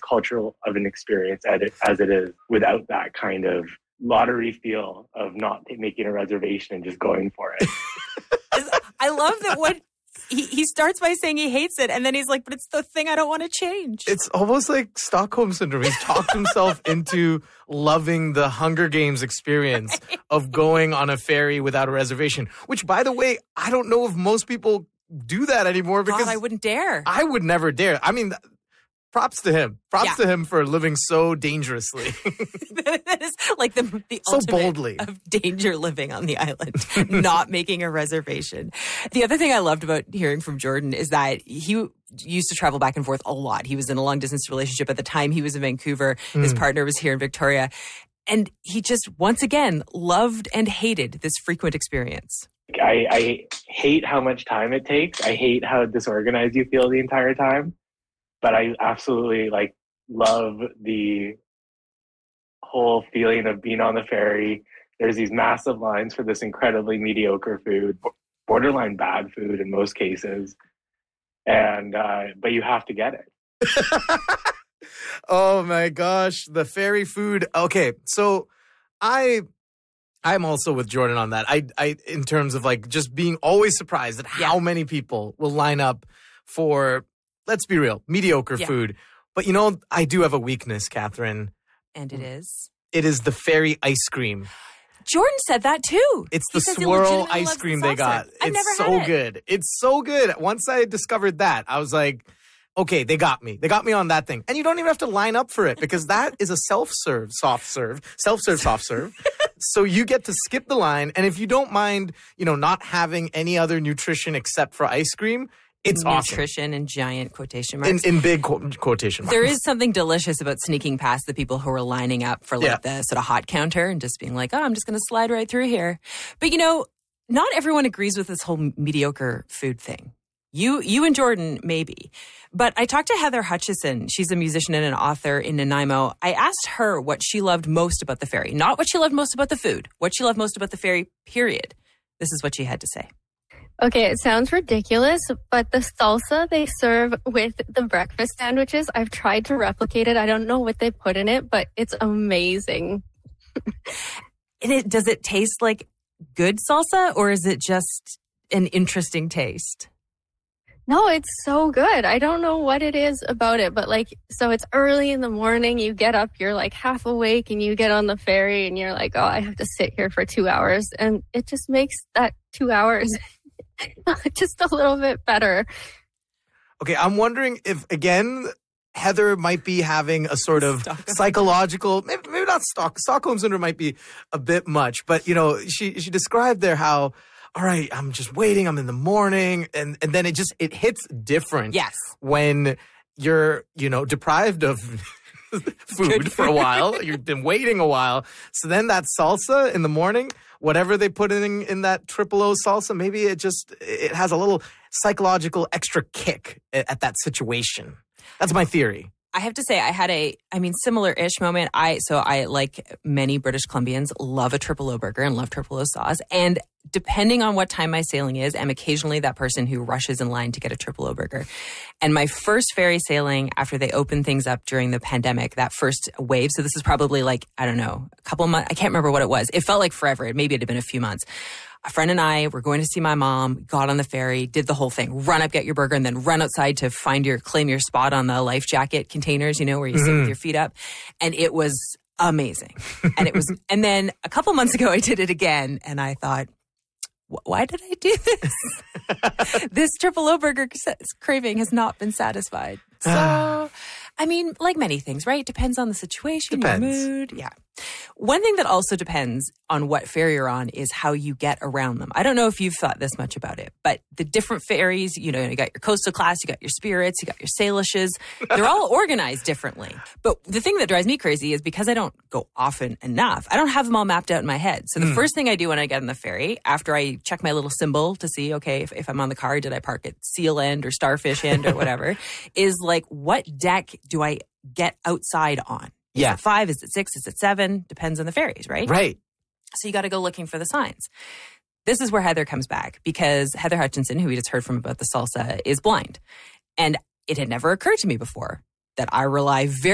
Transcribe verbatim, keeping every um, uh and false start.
cultural of an experience as it, as it is without that kind of lottery feel of not making a reservation and just going for it. I love that what he, he starts by saying he hates it, and then he's like, but it's the thing I don't want to change. It's almost like Stockholm Syndrome. He's talked himself into loving the Hunger Games experience right. of going on a ferry without a reservation, which, by the way, I don't know if most people do that anymore because God, I wouldn't dare. I would never dare. I mean, props to him. Props yeah. to him for living so dangerously. That is like the, the so ultimate boldly of danger living on the island, not making a reservation. The other thing I loved about hearing from Jordan is that he used to travel back and forth a lot. He was in a long distance relationship at the time. He was in Vancouver. Mm. His partner was here in Victoria. And he just, once again, loved and hated this frequent experience. I, I hate how much time it takes. I hate how disorganized you feel the entire time. But I absolutely like love the whole feeling of being on the ferry. There's these massive lines for this incredibly mediocre food, borderline bad food in most cases. And, uh, but you have to get it. Oh my gosh, the ferry food. Okay, so I... I'm also with Jordan on that. I, I, in terms of like just being always surprised at how yeah. many people will line up for, let's be real, mediocre yeah. food. But you know, I do have a weakness, Catherine. And it is? It is the ferry ice cream. Jordan said that too. It's the swirl ice cream they got. I've it's never so had it. good. It's so good. Once I discovered that, I was like, okay, they got me. They got me on that thing. And you don't even have to line up for it because that is a self-serve, soft serve, self-serve, soft serve. So you get to skip the line. And if you don't mind, you know, not having any other nutrition except for ice cream, it's nutrition awesome. Nutrition in giant quotation marks. In, in big qu- quotation marks. There is something delicious about sneaking past the people who are lining up for like yeah. the sort of hot counter and just being like, oh, I'm just going to slide right through here. But, you know, not everyone agrees with this whole mediocre food thing. You you and Jordan, maybe. But I talked to Heather Hutchison. She's a musician and an author in Nanaimo. I asked her what she loved most about the ferry. Not what she loved most about the food. What she loved most about the ferry, period. This is what she had to say. Okay, it sounds ridiculous, but the salsa they serve with the breakfast sandwiches, I've tried to replicate it. I don't know what they put in it, but it's amazing. And it, does it taste like good salsa, or is it just an interesting taste? No, it's so good. I don't know what it is about it, but like, so it's early in the morning, you get up, you're like half awake and you get on the ferry and you're like, oh, I have to sit here for two hours. And it just makes that two hours just a little bit better. Okay, I'm wondering if, again, Heather might be having a sort of Stockholm. psychological, maybe, maybe not Stock, Stockholm Syndrome might be a bit much, but, you know, she, she described there how, all right, I'm just waiting. I'm in the morning. And, and then it just, it hits different. Yes. When you're, you know, deprived of food for a while. You've been waiting a while. So then that salsa in the morning, whatever they put in, in that triple O salsa, maybe it just, it has a little psychological extra kick at, at that situation. That's my theory. I have to say, I had a, I mean, similar-ish moment. I, so I, like many British Columbians, love a triple O burger and love triple O sauce. And depending on what time my sailing is, I'm occasionally that person who rushes in line to get a triple O burger. And my first ferry sailing after they opened things up during the pandemic, that first wave, so this is probably like, I don't know, a couple months, I can't remember what it was. It felt like forever. Maybe it had been a few months. A friend and I were going to see my mom, got on the ferry, did the whole thing, run up, get your burger, and then run outside to find your, claim your spot on the life jacket containers, you know, where you mm-hmm. sit with your feet up. And it was amazing. And it was, and then a couple months ago, I did it again. And I thought, why did I do this? This triple O burger craving has not been satisfied. So, I mean, like many things, right? Depends on the situation, Depends. your mood. Yeah. One thing that also depends on what ferry you're on is how you get around them. I don't know if you've thought this much about it, but the different ferries, you know, you got your coastal class, you got your spirits, you got your sailishes. They're all organized differently. But the thing that drives me crazy is because I don't go often enough, I don't have them all mapped out in my head. So the mm. first thing I do when I get on the ferry, after I check my little symbol to see, okay, if, if I'm on the car, did I park at Seal End or Starfish End or whatever, is like, what deck do I get outside on? Is yeah. it five? Is it six? Is it seven? Depends on the ferries, right? Right. So you got to go looking for the signs. This is where Heather comes back because Heather Hutchinson, who we just heard from about the salsa, is blind. And it had never occurred to me before that I rely very